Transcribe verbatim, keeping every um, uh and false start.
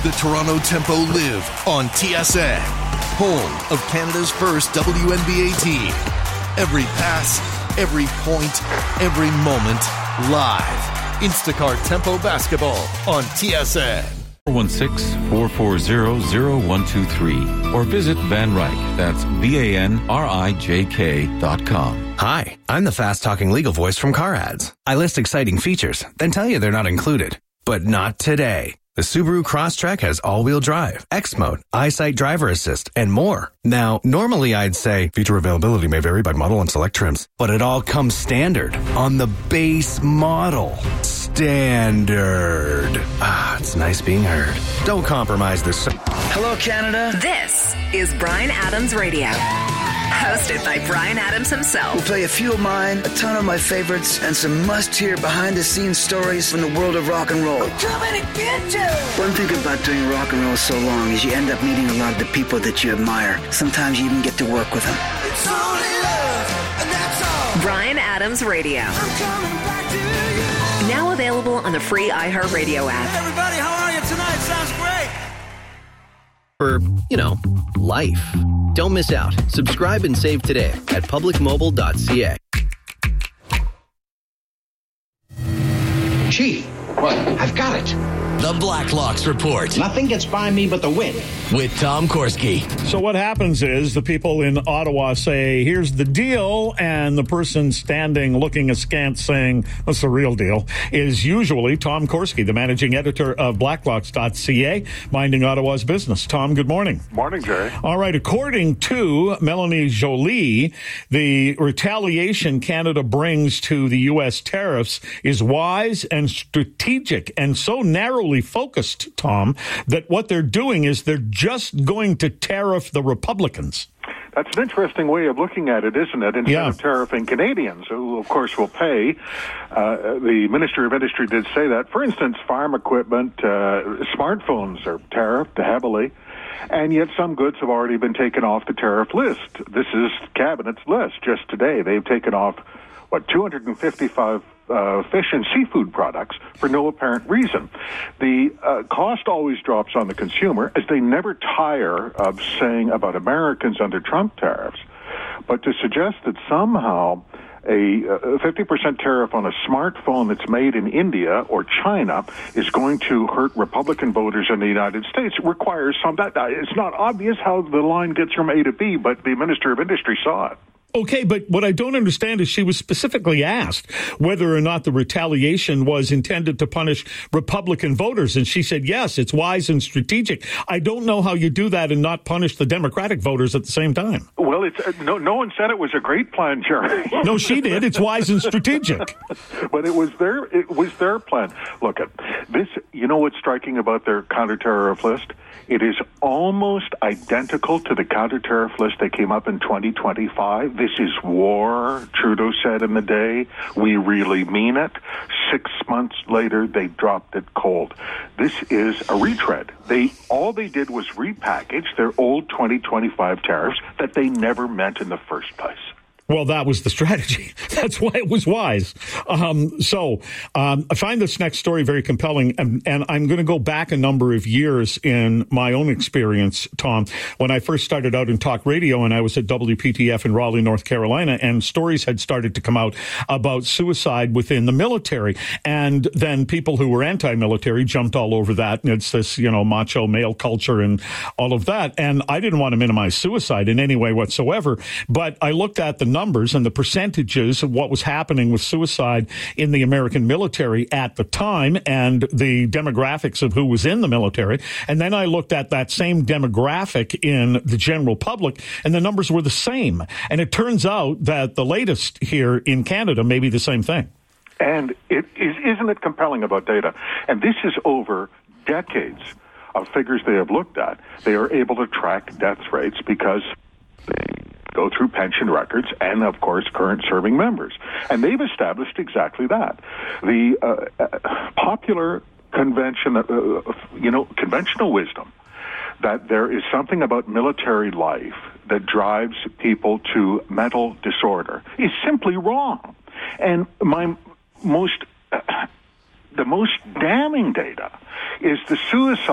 the Toronto Tempo live on T S N, home of Canada's first W N B A team. Every pass, every point, every moment, live. Instacart Tempo Basketball on T S N. four one six, four four zero, zero one two three or visit Van Ryk. That's V A N R I J K dot com. Hi, I'm the fast-talking legal voice from Car Ads. I list exciting features, then tell you they're not included. But not today. The Subaru Crosstrek has all-wheel drive, X-Mode, EyeSight driver assist, and more. Now, normally I'd say feature availability may vary by model and select trims, but it all comes standard on the base model. Standard. Ah, it's nice being heard. Don't compromise this. Hello, Canada. This is Bryan Adams Radio. Hosted by Bryan Adams himself. We'll play a few of mine, a ton of my favorites, and some must-hear behind-the-scenes stories from the world of rock and roll. I'm coming to get you! One thing about doing rock and roll so long is you end up meeting a lot of the people that you admire. Sometimes you even get to work with them. It's only love, and that's all. Bryan Adams Radio. I'm coming back to you. Now available on the free iHeartRadio app. Hey everybody, how are you tonight? Sounds great. For, you know, life. Don't miss out. Subscribe and save today at public mobile dot c a. Gee, what? I've got it. The Blacklocks Report. Nothing gets by me but the wind. With Tom Korski. So what happens is the people in Ottawa say, here's the deal, and the person standing looking askance saying, what's the real deal, is usually Tom Korski, the managing editor of blacklocks dot c a, minding Ottawa's business. Tom, good morning. Morning, Jerry. All right, according to Melanie Joly, the retaliation Canada brings to the U S tariffs is wise and strategic and so narrowly focused, Tom, that what they're doing is they're just going to tariff the Republicans. That's an interesting way of looking at it, isn't it? Instead yeah. of tariffing Canadians, who, of course, will pay. Uh, the Ministry of Industry did say that. For instance, farm equipment, uh, smartphones are tariffed heavily, and yet some goods have already been taken off the tariff list. This is Cabinet's list. Just today, they've taken off, what, two hundred fifty-five Uh, fish and seafood products for no apparent reason. The uh, cost always drops on the consumer, as they never tire of saying about Americans under Trump tariffs. But to suggest that somehow a uh, fifty percent tariff on a smartphone that's made in India or China is going to hurt Republican voters in the United States requires some... That, it's not obvious how the line gets from A to B, but the Minister of Industry saw it. Okay, but what I don't understand is she was specifically asked whether or not the retaliation was intended to punish Republican voters, and she said, yes, it's wise and strategic. I don't know how you do that and not punish the Democratic voters at the same time. Well, it's, uh, no, no one said it was a great plan, Jerry. No, she did. It's wise and strategic. But it was their it was their plan. Look, at this. You know what's striking about their counter-tariff list? It is almost identical to the counter-tariff list that came up in twenty twenty-five. This is war, Trudeau said in the day. We really mean it. Six months later, they dropped it cold. This is a retread. They all they did was repackage their old twenty twenty-five tariffs that they never meant in the first place. Well, that was the strategy. That's why it was wise. Um, so um, I find this next story very compelling, and, and I'm going to go back a number of years in my own experience, Tom, when I first started out in talk radio, and I was at W P T F in Raleigh, North Carolina, and stories had started to come out about suicide within the military. And then people who were anti-military jumped all over that, and it's this, you know, macho male culture and all of that. And I didn't want to minimize suicide in any way whatsoever, but I looked at the numbers and the percentages of what was happening with suicide in the American military at the time and the demographics of who was in the military. And then I looked at that same demographic in the general public, and the numbers were the same. And it turns out that the latest here in Canada may be the same thing. And it is, isn't it compelling about data? And this is over decades of figures they have looked at. They are able to track death rates because they go through pension records and, of course, current serving members. And they've established exactly that. The uh, uh, popular convention, uh, you know, conventional wisdom that there is something about military life that drives people to mental disorder is simply wrong. And my most, uh, the most damning data is the suicide